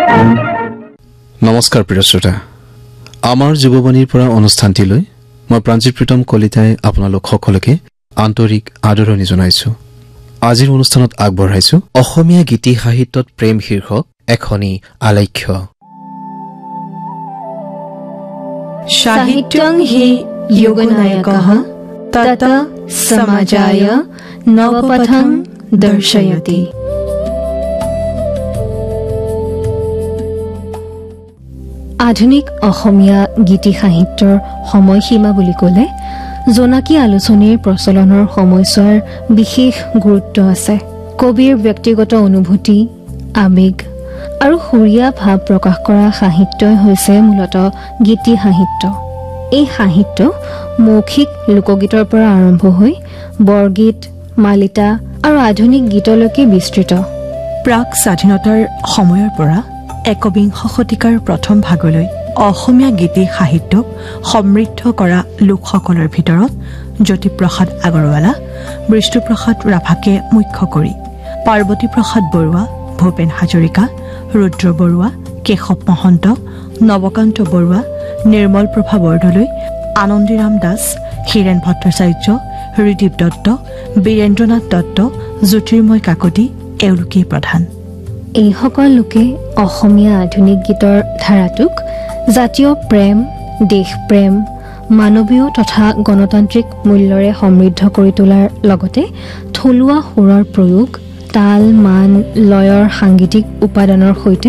নমস্কাৰ প্ৰিয় শ্ৰোতা, আমাৰ যুৱবাণীৰ পৰা অনুষ্ঠানটিলৈ মই প্ৰাঞ্জিত প্ৰীতম কলিতাই আপোনালোক সকলোকে আন্তৰিক আদৰণি জনাইছো। আজিৰ অনুষ্ঠানত আগবঢ়াইছো অসমীয়া গীতি সাহিত্যত প্ৰেম শীৰ্ষক এখনি আলেখ্য। সাহিত্যং হি যুগনায়কঃ তত সমাজায় নবপথং দৰ্শয়তি। আধুনিক অসমীয়া গীতি সাহিত্যৰ সময়সীমা বুলি ক'লে জোনাকী আলোচনীৰ প্ৰচলনৰ সময়ছোৱাৰ বিশেষ গুৰুত্ব আছে। কবিৰ ব্যক্তিগত অনুভূতি, আবেগ আৰু সুৰীয়া ভাৱ প্ৰকাশ কৰা সাহিত্যই হৈছে মূলতঃ গীতি সাহিত্য। এই সাহিত্য মৌখিক লোকগীতৰ পৰা আৰম্ভ হৈ বৰগীত, মালিতা আৰু আধুনিক গীতলৈকে বিস্তৃত। প্ৰাক স্বাধীনতাৰ সময়ৰ পৰা একবিংশ শতিকাৰ প্ৰথম ভাগলৈ অসমীয়া গীতি সাহিত্যক সমৃদ্ধ কৰা লোকসকলৰ ভিতৰত জ্যোতিপ্ৰসাদ আগৰৱালা, বিষ্ণুপ্ৰসাদ ৰাভাকে মুখ্য কৰি পাৰ্বতী প্ৰসাদ বৰুৱা, ভূপেন হাজৰিকা, ৰুদ্ৰ বৰুৱা, কেশৱ মহন্ত, নৱকান্ত বৰুৱা, নিৰ্মল প্ৰভা বৰদলৈ, আনন্দীৰাম দাস, হীৰেণ ভট্টাচাৰ্য, ঋদীপ দত্ত, বীৰেন্দ্ৰনাথ দত্ত, জ্যোতিৰ্ময় কাকতি এওঁলোকেই প্ৰধান। এইসকল লোকে অসমীয়া আধুনিক গীতৰ ধাৰাটোক জাতীয় প্ৰেম, দেশপ্ৰেম, মানৱীয় তথা গণতান্ত্ৰিক মূল্যৰে সমৃদ্ধ কৰি তোলাৰ লগতে থলুৱা সুৰৰ প্ৰয়োগ, তাল, মান, লয়ৰ সাংগীতিক উপাদানৰ সৈতে